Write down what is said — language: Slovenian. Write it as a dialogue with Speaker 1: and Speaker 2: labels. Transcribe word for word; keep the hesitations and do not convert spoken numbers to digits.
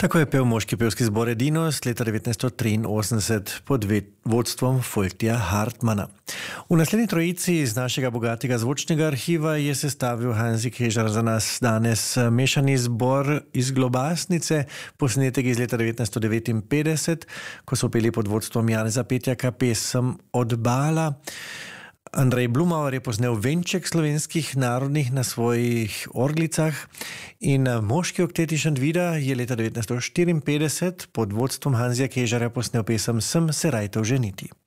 Speaker 1: Tako je pel moški pevski zbor Edinost leta devetnajststo triinosemdeset pod vodstvom Foltija Hartmana. V naslednji trojici iz našega bogatega zvočnega arhiva je sestavil Hanzi Kežar za nas danes mešani zbor iz Globasnice, posnetek iz leta devetnajststo devetinpetdeset, ko so peli pod vodstvom Janeza Petjaka pesem Od bala. Andrej Blumauer je posnel venček slovenskih narodnih na svojih orglicah in moški oktet iz Šentvida je leta devetnajststo štiriinpetdeset pod vodstvom Hanzija Kežarja posnel pesem Sem se rajtal ženiti.